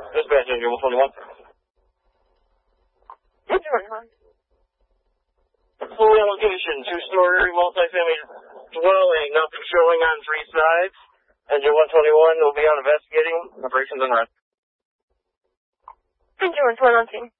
Dispatch engine 121. Fully on location, two-story multi-family dwelling, nothing showing on three sides. Engine 121 will be out investigating. Operations on red. Engine 121.